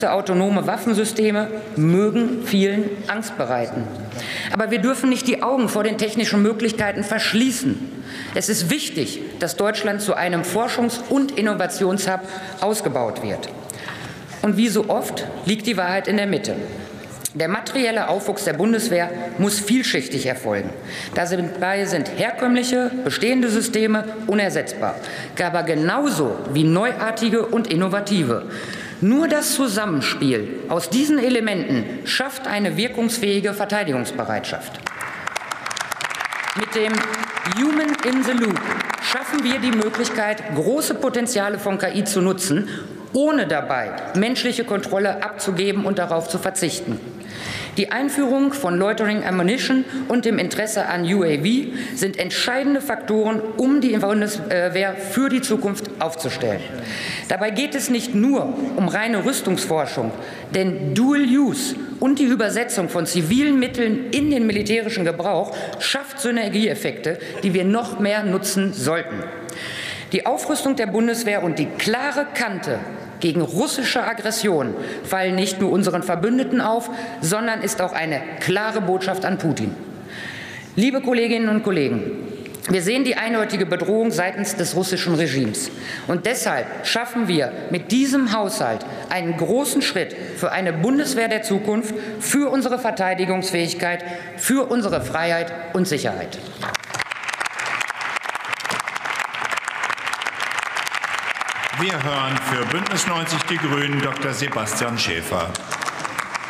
Autonome Waffensysteme mögen vielen Angst bereiten. Aber wir dürfen nicht die Augen vor den technischen Möglichkeiten verschließen. Es ist wichtig, dass Deutschland zu einem Forschungs- und Innovationshub ausgebaut wird. Und wie so oft liegt die Wahrheit in der Mitte. Der materielle Aufwuchs der Bundeswehr muss vielschichtig erfolgen. Dabei sind herkömmliche, bestehende Systeme unersetzbar, aber genauso wie neuartige und innovative. Nur das Zusammenspiel aus diesen Elementen schafft eine wirkungsfähige Verteidigungsbereitschaft. Mit dem Human in the Loop schaffen wir die Möglichkeit, große Potenziale von KI zu nutzen, ohne dabei menschliche Kontrolle abzugeben und darauf zu verzichten. Die Einführung von Loitering Ammunition und dem Interesse an UAV sind entscheidende Faktoren, um die Bundeswehr für die Zukunft aufzustellen. Dabei geht es nicht nur um reine Rüstungsforschung, denn Dual Use und die Übersetzung von zivilen Mitteln in den militärischen Gebrauch schafft Synergieeffekte, die wir noch mehr nutzen sollten. Die Aufrüstung der Bundeswehr und die klare Kante gegen russische Aggression fallen nicht nur unseren Verbündeten auf, sondern ist auch eine klare Botschaft an Putin. Liebe Kolleginnen und Kollegen, wir sehen die eindeutige Bedrohung seitens des russischen Regimes. Und deshalb schaffen wir mit diesem Haushalt einen großen Schritt für eine Bundeswehr der Zukunft, für unsere Verteidigungsfähigkeit, für unsere Freiheit und Sicherheit. Wir hören für Bündnis 90 Die Grünen Dr. Sebastian Schäfer.